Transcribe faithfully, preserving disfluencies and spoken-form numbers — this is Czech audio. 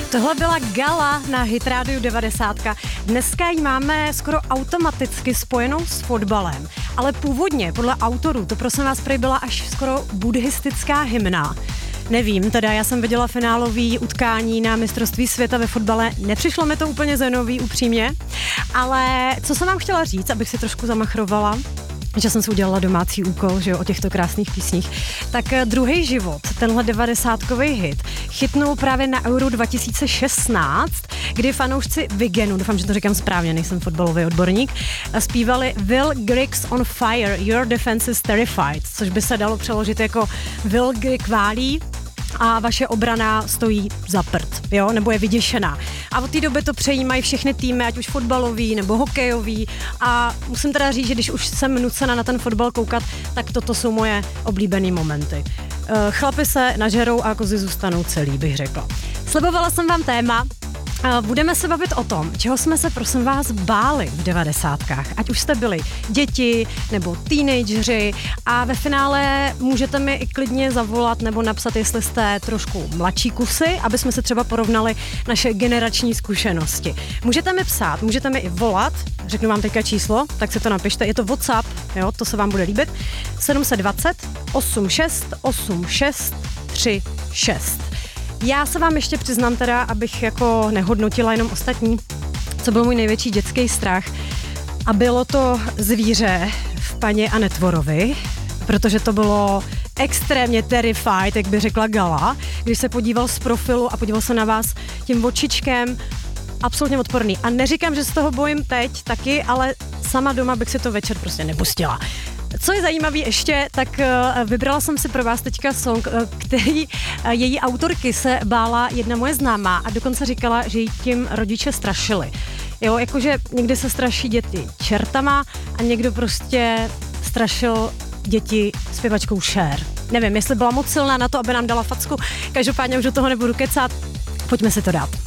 Tohle byla Gala na Hit Radio devadesát. Dneska ji máme skoro automaticky spojenou s fotbalem, ale původně podle autorů to prosím vás prý byla až skoro buddhistická hymna. Nevím, teda já jsem viděla finálový utkání na mistrovství světa ve fotbale, nepřišlo mi to úplně zenový, upřímně, ale co jsem vám chtěla říct, abych si trošku zamachrovala, že jsem si udělala domácí úkol, že jo, o těchto krásných písních, tak druhý život, tenhle devadesátkový hit, chytnul právě na Euro dva tisíce šestnáct, kdy fanoušci Vigenu, doufám, že to říkám správně, nejsem fotbalový odborník, zpívali Will Griggs on fire, your defense is terrified, což by se dalo přeložit jako Will Grigg válí a vaše obrana stojí za prd, jo, nebo je vyděšená. A od té doby to přejímají všechny týmy, ať už fotbalový nebo hokejový, a musím teda říct, že když už jsem nucena na ten fotbal koukat, tak toto jsou moje oblíbený momenty. Chlapi se nažerou a kozy zůstanou celý, bych řekla. Slibovala jsem vám téma. Budeme se bavit o tom, čeho jsme se prosím vás báli v devadesátkách. Ať už jste byli děti nebo teenageři, a ve finále můžete mi i klidně zavolat nebo napsat, jestli jste trošku mladší kusy, aby jsme se třeba porovnali naše generační zkušenosti. Můžete mi psát, můžete mi i volat, řeknu vám teďka číslo, tak si to napište, je to WhatsApp, jo, to se vám bude líbit, sedm dva nula osm šest osm šest tři šest. Já se vám ještě přiznám teda, abych jako nehodnotila jenom ostatní, co byl můj největší dětský strach. A bylo to zvíře v paně a Netvorovi, protože to bylo extrémně terrified, jak by řekla Gala, když se podíval z profilu a podíval se na vás tím očičkem, absolutně odporný. A neříkám, že z toho bojím teď taky, ale sama doma bych si to večer prostě nepustila. Co je zajímavé ještě, tak uh, vybrala jsem si pro vás teďka song, uh, který uh, její autorky se bála jedna moje známá a dokonce říkala, že jí tím rodiče strašili. Jo, jakože někdy se straší děti čertama a někdo prostě strašil děti zpěvačkou Cher. Nevím, jestli byla moc silná na to, aby nám dala facku, každopádně už do toho nebudu kecat, pojďme si to dát.